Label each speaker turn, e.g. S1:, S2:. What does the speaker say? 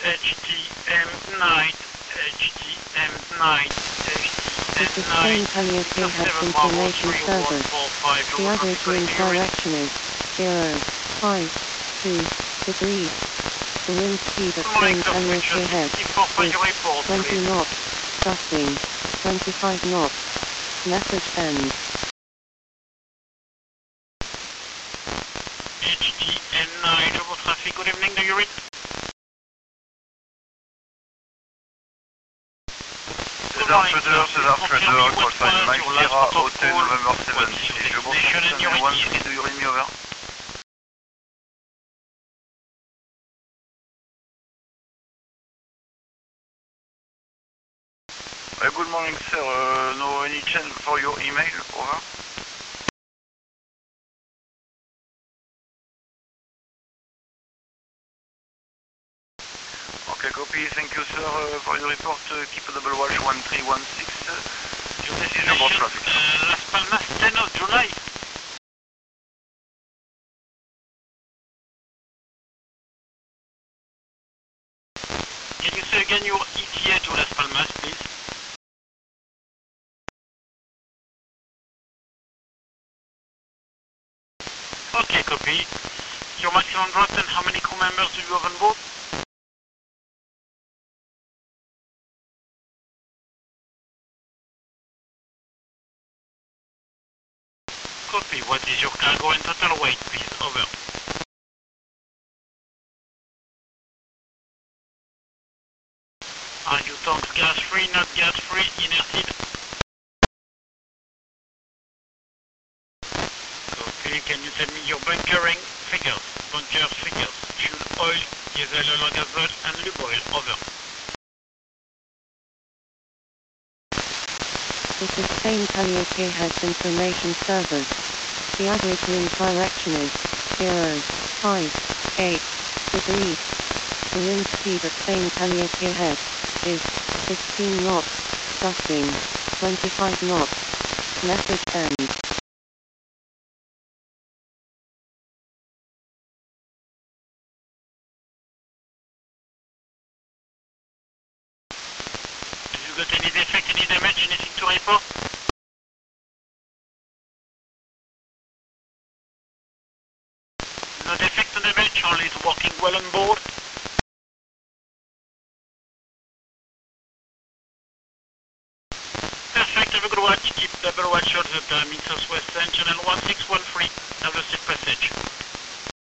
S1: HTM9, HTM9,
S2: This is Spain Calliope has information service. The average wind direction is 052 degrees. The wind speed at Spain Calliope head is 20 knots, gusting 25 knots. Message end.
S1: HTM9, Turbo Traffic, good evening, do you read?
S3: César Trader, call sign Mike Sierra, Hotel November 7. Do you read me over? Good morning, sir. No any change for your email, over? Okay, copy. Thank you, sir, for your report. Keep a double watch 1316. This is about traffic.
S1: Las Palmas, 10 of July. Can you say again your ETA to Las Palmas, please? Okay, copy. Your maximum draft and how many crew members do you have on board? Copy. What is your cargo and total weight, please? Over. Are you tanks gas-free, not gas-free, inerted? Copy. Can you tell me your bunkering figures? Bunker figures. Fuel oil, diesel oil, gasoil, and lube oil. Over.
S2: This is Spain Calliope heads information service. The average wind direction is 058 degrees. The wind speed at Spain Calliope head is 16 knots, gusting 25 knots. Message end.
S1: Have you got any defect, any damage, anything to report? No defect, no damage, only it's working well on board. Perfect, have a good watch. Keep double watch all the time in southwest.